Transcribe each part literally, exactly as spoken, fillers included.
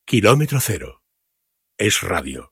Kilómetro cero. Es radio.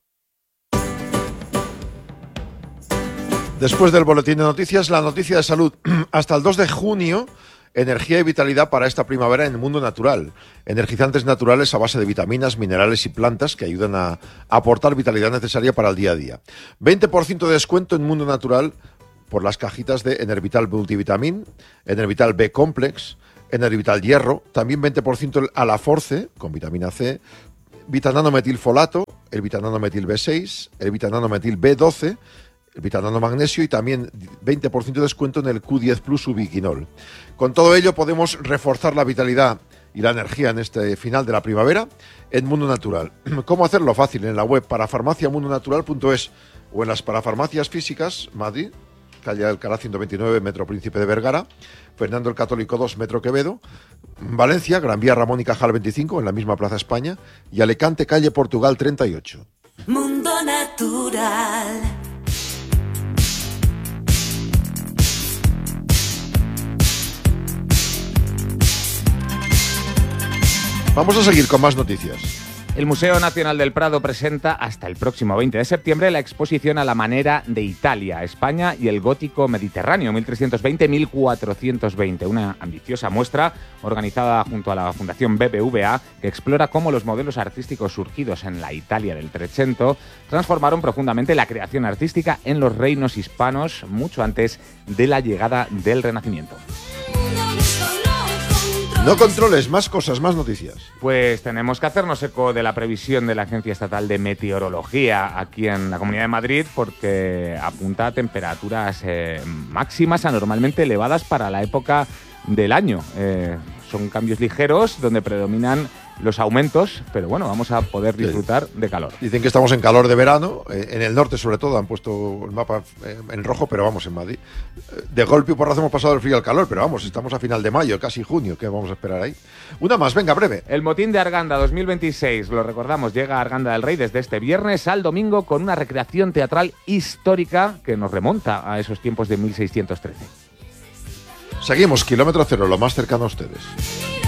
Después del boletín de noticias, la noticia de salud. Hasta el dos de junio, energía y vitalidad para esta primavera en el mundo natural. Energizantes naturales a base de vitaminas, minerales y plantas que ayudan a aportar vitalidad necesaria para el día a día. veinte por ciento de descuento en Mundo Natural por las cajitas de Enervital Multivitamin, Enervital B Complex, Enervital Hierro, también veinte por ciento el Alaforce con vitamina C, Vitanano Metilfolato, el Vitanano Metil B seis, el Vitanano Metil B doce, el Vitanano Magnesio y también veinte por ciento de descuento en el Q diez Plus Ubiquinol. Con todo ello podemos reforzar la vitalidad y la energía en este final de la primavera en Mundo Natural. ¿Cómo hacerlo? Fácil, en la web parafarmaciamundonatural punto es o en las parafarmacias físicas, Madrid, calle Alcalá ciento veintinueve, Metro Príncipe de Vergara, Fernando el Católico dos, Metro Quevedo, Valencia, Gran Vía Ramón y Cajal veinticinco, en la misma Plaza España, y Alicante, calle Portugal treinta y ocho. Mundo Natural. Vamos a seguir con más noticias. El Museo Nacional del Prado presenta hasta el próximo veinte de septiembre la exposición a la manera de Italia, España y el gótico mediterráneo mil trescientos veinte a mil cuatrocientos veinte. Una ambiciosa muestra organizada junto a la Fundación B B V A que explora cómo los modelos artísticos surgidos en la Italia del Trecento transformaron profundamente la creación artística en los reinos hispanos mucho antes de la llegada del Renacimiento. No controles, más cosas, más noticias. Pues tenemos que hacernos eco de la previsión de la Agencia Estatal de Meteorología aquí en la Comunidad de Madrid porque apunta a temperaturas eh, máximas anormalmente elevadas para la época del año. Eh, son cambios ligeros donde predominan los aumentos, pero bueno, vamos a poder disfrutar de calor. Dicen que estamos en calor de verano, eh, en el norte sobre todo, han puesto el mapa eh, en rojo, pero vamos, en Madrid. De golpe y porrazo hemos pasado del frío al calor, pero vamos, estamos a final de mayo, casi junio, ¿qué vamos a esperar ahí? Una más, venga, breve. El motín de Arganda dos mil veintiséis, lo recordamos, llega a Arganda del Rey desde este viernes al domingo con una recreación teatral histórica que nos remonta a esos tiempos de mil seiscientos trece. Seguimos, kilómetro cero, lo más cercano a ustedes.